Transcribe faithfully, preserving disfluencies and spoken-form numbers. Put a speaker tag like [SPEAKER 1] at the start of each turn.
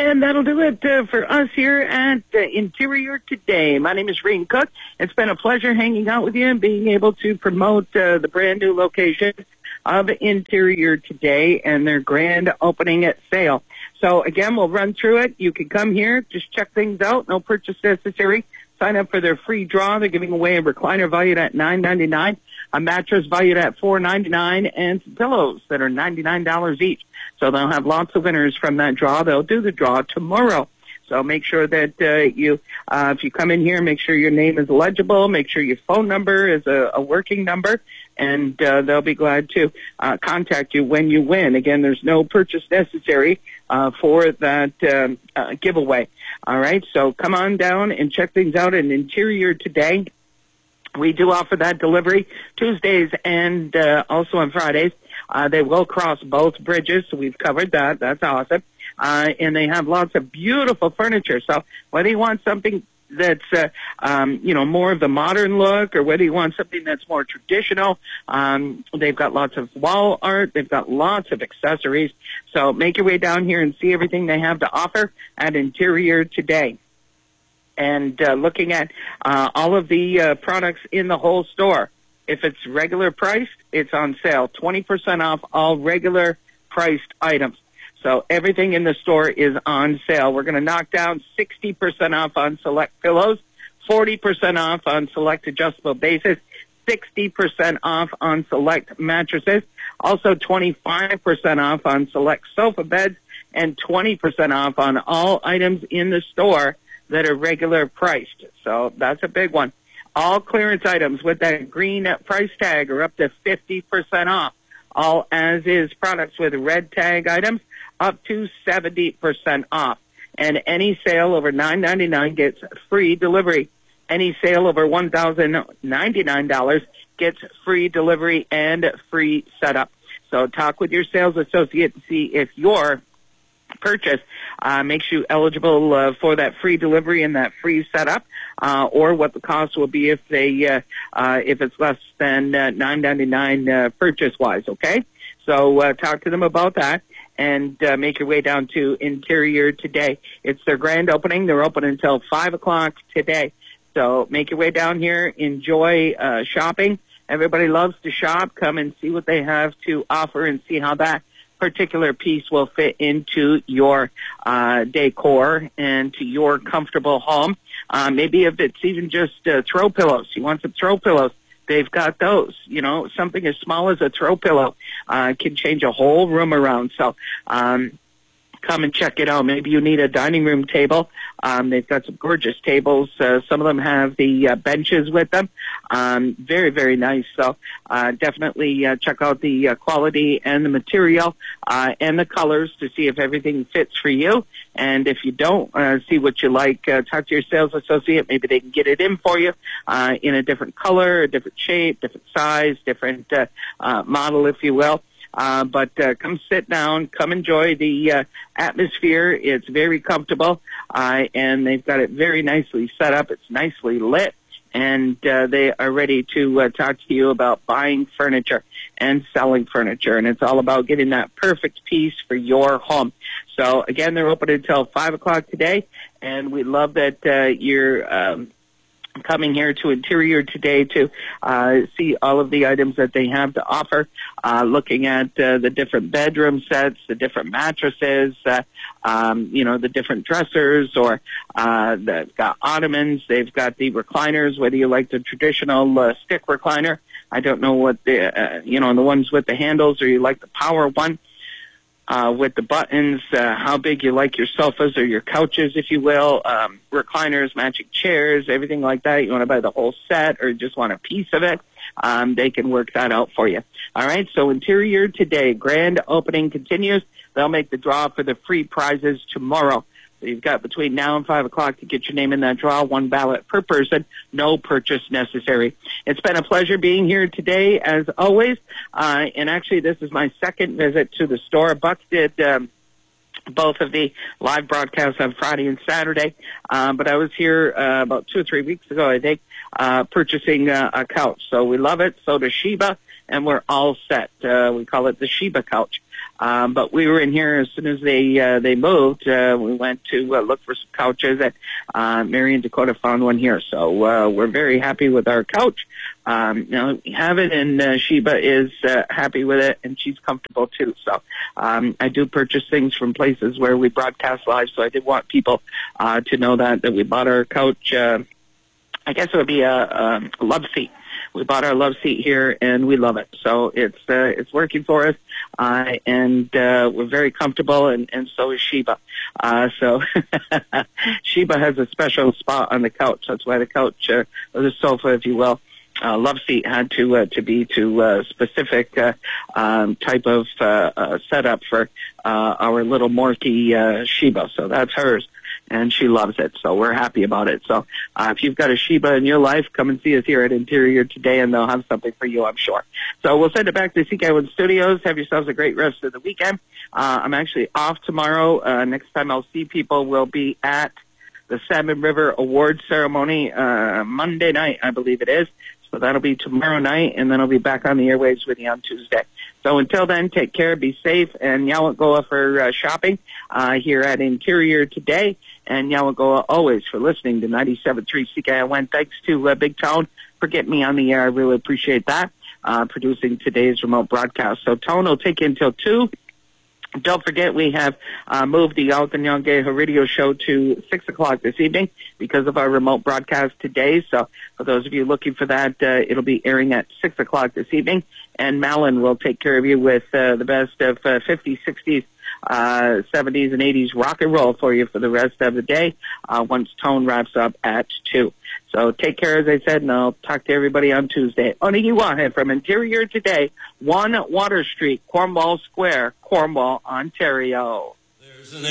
[SPEAKER 1] And that'll do it uh, for us here at uh, Interior Today. My name is Reen Cook. It's been a pleasure hanging out with you and being able to promote uh, the brand new location of Interior Today and their grand opening at sale. So again, we'll run through it. You can come here, just check things out. No purchase necessary. Sign up for their free draw. They're giving away a recliner valued at nine ninety-nine, a mattress valued at four ninety-nine, and some pillows that are ninety-nine dollars each. So they'll have lots of winners from that draw. They'll do the draw tomorrow. So make sure that uh, you, uh, if you come in here, make sure your name is legible. Make sure your phone number is a, a working number, and uh, they'll be glad to uh, contact you when you win. Again, there's no purchase necessary uh, for that um, uh, giveaway. All right, so come on down and check things out in Interior Today. We do offer that delivery Tuesdays and uh, also on Fridays. Uh, they will cross both bridges, so we've covered that. That's awesome. Uh, and they have lots of beautiful furniture. So whether you want something that's, uh, um, you know, more of the modern look or whether you want something that's more traditional, um, they've got lots of wall art. They've got lots of accessories. So make your way down here and see everything they have to offer at Interior Today. And uh, looking at uh, all of the uh, products in the whole store. If it's regular priced, it's on sale. twenty percent off all regular priced items. So everything in the store is on sale. We're going to knock down sixty percent off on select pillows, forty percent off on select adjustable bases, sixty percent off on select mattresses, also twenty-five percent off on select sofa beds, and twenty percent off on all items in the store that are regular priced. So that's a big one. All clearance items with that green price tag are up to fifty percent off. All as-is products with red tag items up to seventy percent off. And any sale over nine ninety-nine gets free delivery. Any sale over one thousand ninety-nine dollars gets free delivery and free setup. So talk with your sales associate to see if your purchase uh, makes you eligible uh, for that free delivery and that free setup, uh, or what the cost will be if they uh, uh, if it's less than uh, nine ninety-nine uh, purchase wise. Okay, so uh, talk to them about that and uh, make your way down to Interior Today. It's their grand opening. They're open until five o'clock today. So make your way down here. Enjoy uh, shopping. Everybody loves to shop. Come and see what they have to offer and see how that particular piece will fit into your uh, decor and to your comfortable home. Uh, maybe if it's even just uh, throw pillows. You want some throw pillows. They've got those. You know, something as small as a throw pillow uh, can change a whole room around. So um, come and check it out. Maybe you need a dining room table. Um, they've got some gorgeous tables. Uh, some of them have the uh, benches with them. Um, very, very nice. So uh, definitely uh, check out the uh, quality and the material uh, and the colors to see if everything fits for you. And if you don't uh, see what you like, uh, talk to your sales associate. Maybe they can get it in for you uh, in a different color, a different shape, different size, different uh, uh, model, if you will. Uh, but uh, come sit down, come enjoy the uh, atmosphere. It's very comfortable, uh, and they've got it very nicely set up. It's nicely lit, and uh, they are ready to uh, talk to you about buying furniture and selling furniture, and it's all about getting that perfect piece for your home. So, again, they're open until five o'clock today, and we love that uh, you're um, coming here to Interior Today to uh, see all of the items that they have to offer, uh, looking at uh, the different bedroom sets, the different mattresses, uh, um, you know, the different dressers, or uh, they've got ottomans, they've got the recliners, whether you like the traditional uh, stick recliner. I don't know what the, uh, you know, the ones with the handles, or you like the power one. Uh, with the buttons, uh, how big you like your sofas or your couches, if you will, um, recliners, matching chairs, everything like that. You want to buy the whole set or just want a piece of it, um, they can work that out for you. All right, so Interior Today, grand opening continues. They'll make the draw for the free prizes tomorrow. So you've got between now and five o'clock to get your name in that draw, one ballot per person, no purchase necessary. It's been a pleasure being here today, as always. Uh, and actually, this is my second visit to the store. Buck did um, both of the live broadcasts on Friday and Saturday. Uh, but I was here uh, about two or three weeks ago, I think, uh, purchasing uh, a couch. So we love it. So does Sheba, and we're all set. Uh, we call it the Sheba couch. Um, but we were in here as soon as they uh, they moved. Uh, we went to uh, look for some couches, and uh, Mary and Dakota found one here. So uh, we're very happy with our couch. Um, you know, we have it, and uh, Sheba is uh, happy with it, and she's comfortable too. So um, I do purchase things from places where we broadcast live, so I did want people uh, to know that, that we bought our couch. Uh, I guess it would be a, a love seat. We bought our love seat here, and we love it. So it's uh, it's working for us, uh, and uh, we're very comfortable, and, and so is Sheba. Uh, so Sheba has a special spot on the couch. That's why the couch, uh, or the sofa, if you will, Uh, love seat had to uh, to be to uh, specific uh, um, type of uh, uh, setup for uh, our little Morky uh, Sheba. So that's hers, and she loves it. So we're happy about it. So uh, if you've got a Sheba in your life, come and see us here at Interior today, and they'll have something for you, I'm sure. So we'll send it back to C K one Studios. Have yourselves a great rest of the weekend. Uh, I'm actually off tomorrow. Uh, next time I'll see people will be at the Salmon River Awards Ceremony uh, Monday night, I believe it is. So that'll be tomorrow night, and then I'll be back on the airwaves with you on Tuesday. So until then, take care, be safe, and Yawagoa for uh, shopping uh, here at Interior today, and Yawagoa always for listening to ninety-seven point three C K I N. Thanks to uh, Big Tone for getting me on the air. I really appreciate that, uh, producing today's remote broadcast. So Tone will take you until two. Don't forget, we have uh, moved the Alkanyange radio show to six o'clock this evening because of our remote broadcast today. So for those of you looking for that, uh, it'll be airing at six o'clock this evening. And Malin will take care of you with uh, the best of uh, fifties, sixties, uh, seventies, and eighties rock and roll for you for the rest of the day uh, once Tone wraps up at two. So take care, as I said, and I'll talk to everybody on Tuesday. Onigiwahe from Interior Today, one Water Street, Cornwall Square, Cornwall, Ontario. There's an